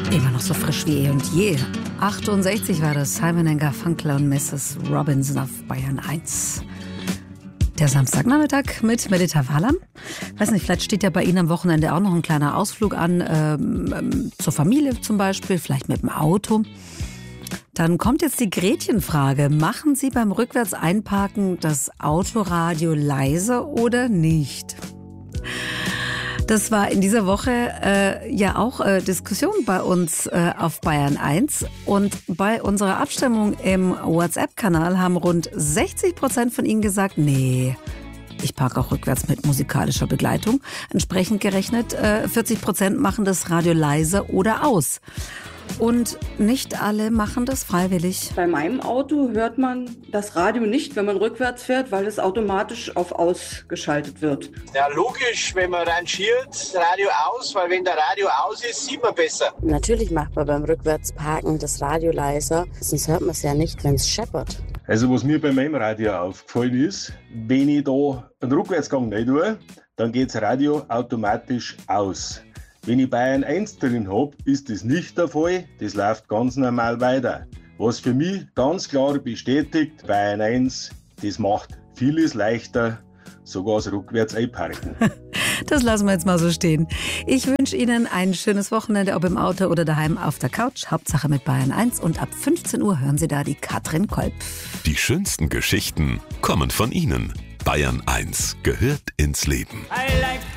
Immer noch so frisch wie eh und je. 68 war das, Simon & Garfunkel und Mrs. Robinson auf Bayern 1. Der Samstagnachmittag mit Medita Walam. Weiß nicht, vielleicht steht ja bei Ihnen am Wochenende auch noch ein kleiner Ausflug an, zur Familie zum Beispiel, vielleicht mit dem Auto. Dann kommt jetzt die Gretchenfrage. Machen Sie beim Rückwärts-Einparken das Autoradio leise oder nicht? Das war in dieser Woche ja auch Diskussion bei uns auf Bayern 1. Und bei unserer Abstimmung im WhatsApp-Kanal haben rund 60% von Ihnen gesagt, nee, ich parke auch rückwärts mit musikalischer Begleitung. Entsprechend gerechnet 40% machen das Radio leise oder aus. Und nicht alle machen das freiwillig. Bei meinem Auto hört man das Radio nicht, wenn man rückwärts fährt, weil es automatisch auf ausgeschaltet wird. Ja, logisch, wenn man rangiert, Radio aus, weil wenn der Radio aus ist, sieht man besser. Natürlich macht man beim Rückwärtsparken das Radio leiser, sonst hört man es ja nicht, wenn es scheppert. Also was mir bei meinem Radio aufgefallen ist, wenn ich da einen Rückwärtsgang nicht tue, dann geht das Radio automatisch aus. Wenn ich Bayern 1 drin habe, ist das nicht der Fall. Das läuft ganz normal weiter. Was für mich ganz klar bestätigt, Bayern 1, das macht vieles leichter, sogar das rückwärts einparken. Das lassen wir jetzt mal so stehen. Ich wünsche Ihnen ein schönes Wochenende, ob im Auto oder daheim auf der Couch. Hauptsache mit Bayern 1. Und ab 15 Uhr hören Sie da die Katrin Kolb. Die schönsten Geschichten kommen von Ihnen. Bayern 1 gehört ins Leben. I like